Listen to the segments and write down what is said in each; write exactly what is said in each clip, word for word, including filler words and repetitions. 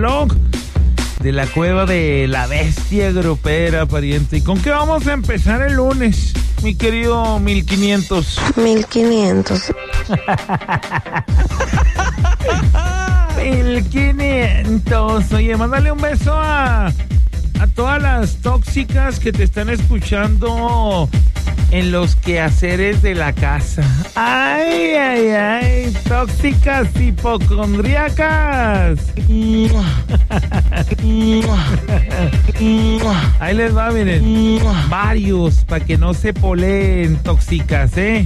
reloj de la cueva de la bestia grupera, pariente. ¿Y con qué vamos a empezar el lunes, mi querido mil quinientos? mil quinientos. mil quinientos. Oye, mándale un beso a, a todas las tóxicas que te están escuchando en los quehaceres de la casa. Ay, ay, ay, tóxicas hipocondríacas. Ahí les va, miren. Varios, para que no se poleen tóxicas, ¿eh?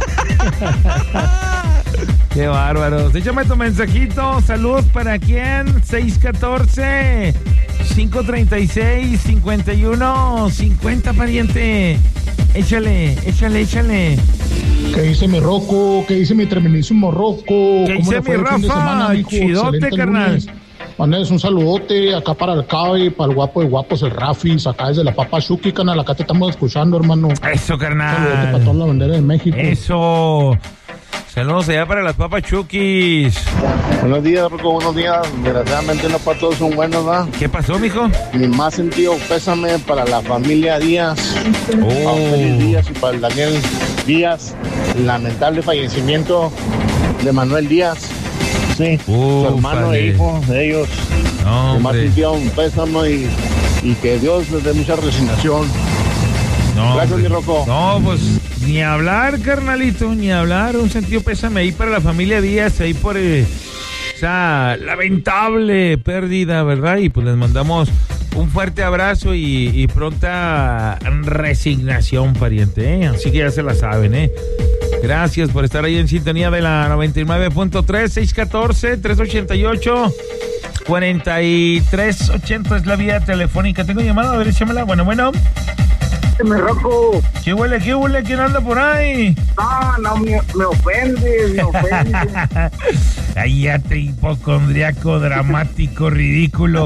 Qué bárbaros. Échame tu mensajito. Saludos para quién. seis uno cuatro, cinco tres seis, cinco uno cinco cero, pariente. Échale, échale, échale. ¿Qué dice mi Rocco? ¿Qué dice mi tremendísimo Rocco? ¿Qué dice mi Rafa? Chidote, carnal. Mandes un saludote acá para el Cabe, para el guapo de guapos, el Rafis, acá desde la Papa Chucky, canal. Acá te estamos escuchando, hermano. Eso, carnal. Un saludote para toda la bandera de México. Eso. Saludos allá para las papas Chukis. Buenos días, Rocco, buenos días. Desgraciadamente no para todos son buenos, ¿verdad? ¿Qué pasó, mijo? Mi más sentido pésame para la familia Díaz. Oh. Para Félix Díaz y para el Daniel Díaz. Lamentable fallecimiento de Manuel Díaz. Sí, Uh, su hermano padre. e hijo de ellos. No, Mi más hombre. sentido pésame y, y que Dios les dé mucha resignación. No, Gracias, hombre. mi Rocco. No, pues ni hablar, carnalito, ni hablar. Un sentido pésame ahí para la familia Díaz, ahí por eh, esa lamentable pérdida, ¿verdad? Y pues les mandamos un fuerte abrazo y, y pronta resignación, pariente, ¿eh? Así que ya se la saben, ¿eh? Gracias por estar ahí en sintonía de la noventa y nueve punto tres, seis uno cuatro, tres ocho ocho, cuatro tres ocho cero es la vía telefónica. Tengo llamada, a ver, échamela. Bueno, bueno. Me Rocco. ¿Qué huele, qué huele? ¿Quién anda por ahí? No, no, me, me ofende, me ofende. Cállate, hipocondriaco, dramático, ridículo.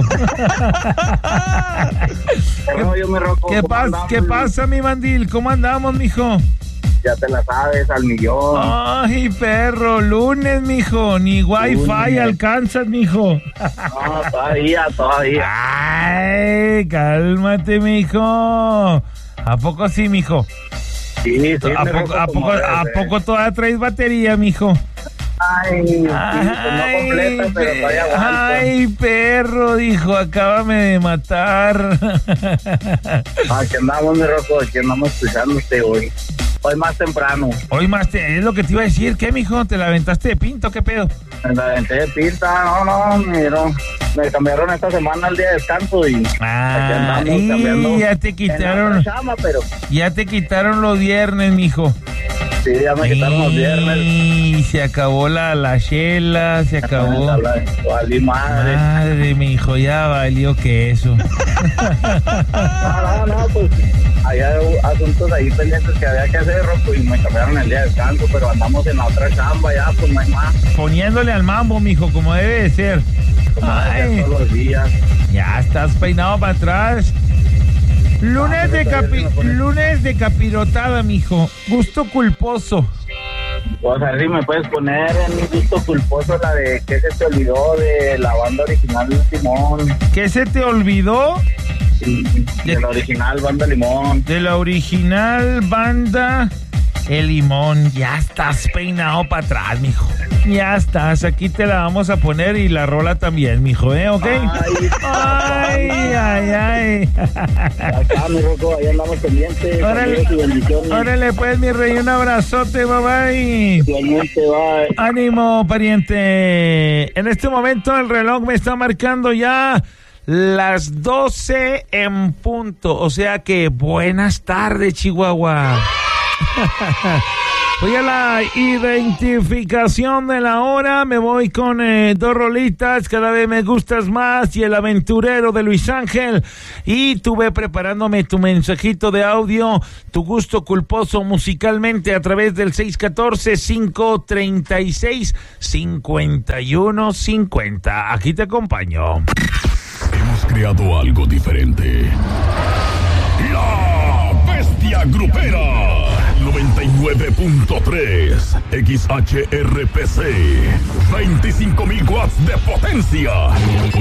No, yo me Rocco. ¿Qué, ¿Cómo pas, andamos? ¿Qué pasa, mi mandil? ¿Cómo andamos, mijo? Ya te la sabes, al millón. Ay, perro, lunes, mijo. Ni wifi Lunes. alcanzas, mijo. No, todavía, todavía. Ay, cálmate, mijo. ¿A poco sí, mijo? Sí, sí, ¿A me poco, Rocco, a como poco, debe a ser. poco todavía traes batería, mijo? Ay, sí, pues no completa, pero pe- todavía aguanta. ay, perro, dijo, acábame de matar. Aquí andamos, mi Rocco, aquí andamos escuchándote hoy. Hoy más temprano. Hoy más te, es lo que te iba a decir. ¿Qué, mijo? ¿Te la aventaste de pinto? ¿Qué pedo? Me la aventé de pinta, no, no, mira. Me cambiaron esta semana el día de descanso y aquí Ah, andamos y cambiando. ya te En quitaron, la otra chamba, pero ya te quitaron los viernes, mijo. sí, ya me quitaron los viernes. Y se acabó la, la chela, se acabó. Valí madre. Madre, mijo, ya valió que eso. No, no, no, pues había asuntos ahí pendientes que había que hacer, Rocco, y me cambiaron el día de descanso, pero andamos en la otra chamba ya, pues no hay más. Poniéndole al mambo, mijo, como debe de ser. Como Ay. todos los días. Ya estás peinado para atrás. Lunes de capi, lunes de capirotada, mijo. Gusto culposo. Pues a ver si me puedes poner en un gusto culposo la de que se te olvidó de la banda original Limón. ¿Qué se te olvidó Sí, de la original banda Limón. de la original banda El Limón? Ya estás peinado para atrás, mijo. Ya estás. Aquí te la vamos a poner y la rola también, mijo, ¿eh? ¿Ok? Ay, Ay, ay, ay. acá, mi Rocco, ahí andamos pendientes. Órale. Saludos y bendiciones. Órale, pues, mi rey, un abrazote, bye bye. Igualmente, bye. Ánimo, pariente. En este momento el reloj me está marcando ya las doce en punto. O sea que buenas tardes, Chihuahua. Voy a la identificación de la hora. Me voy con eh, dos rolitas. Cada vez me gustas más. Y El Aventurero de Luis Ángel. Y tuve preparándome tu mensajito de audio. Tu gusto culposo musicalmente a través del seis uno cuatro, cinco tres seis, cinco uno cinco cero. Aquí te acompaño. Hemos creado algo diferente. La Bestia Grupera. noventa y nueve punto tres X H R P C. veinticinco mil watts de potencia.